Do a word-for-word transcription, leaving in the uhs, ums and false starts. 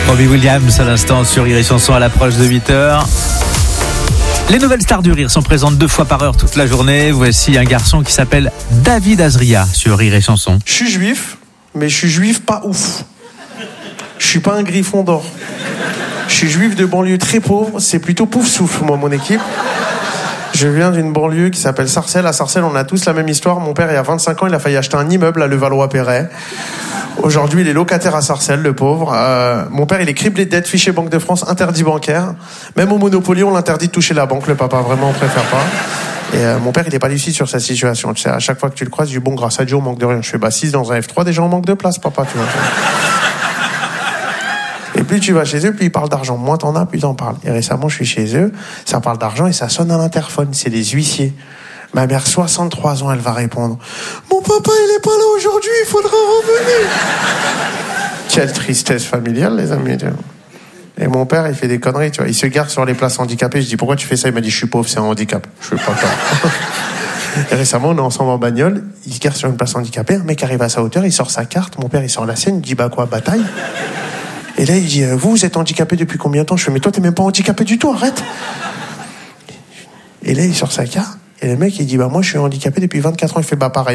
Robbie Williams à l'instant sur Rire et Chanson à l'approche de huit heures. Les nouvelles stars du rire sont présentes deux fois par heure toute la journée. Voici un garçon qui s'appelle David Azria sur Rire et Chanson. Je suis juif, mais je suis juif pas ouf. Je suis pas un griffon d'or. Je suis juif de banlieue très pauvre, c'est plutôt pouf souffle, moi, mon équipe. Je viens d'une banlieue qui s'appelle Sarcelles. À Sarcelles, on a tous la même histoire. Mon père, il y a vingt-cinq ans, il a failli acheter un immeuble à Levallois-Perret. Aujourd'hui, il est locataire à Sarcelles, le pauvre. Euh, mon père, il est criblé de dettes, fiché Banque de France, interdit bancaire. Même au Monopoly, on l'interdit de toucher la banque. Le papa, vraiment, on préfère pas. Et euh, mon père, il est pas lucide sur sa situation. Tu sais, à chaque fois que tu le croises, du bon, grâce à Dieu, on manque de rien. Je fais, bah, six dans un F trois, déjà, on manque de place, papa, tu vois. Et plus tu vas chez eux, plus ils parlent d'argent. Moins t'en as, plus t'en parles. Et récemment, je suis chez eux, ça parle d'argent et ça sonne à l'interphone. C'est les huissiers. Ma mère, soixante-trois ans, elle va répondre. Mon papa, il est pas là aujourd'hui, il faudra revenir. Quelle tristesse familiale, les amis. Et mon père, il fait des conneries, tu vois. Il se gare sur les places handicapées. Je dis, pourquoi tu fais ça? Il m'a dit, je suis pauvre, c'est un handicap. Je fais pas peur. Et récemment, on est ensemble en bagnole. Il se gare sur une place handicapée. Un mec arrive à sa hauteur, il sort sa carte. Mon père, il sort la sienne. Il dit, bah quoi, bataille? Et là, il dit, vous, vous êtes handicapé depuis combien de temps? Je fais, mais toi, t'es même pas handicapé du tout, arrête. Et là, il sort sa carte. Et le mec, il dit, bah moi, je suis handicapé depuis vingt-quatre ans. Il fait, bah pareil.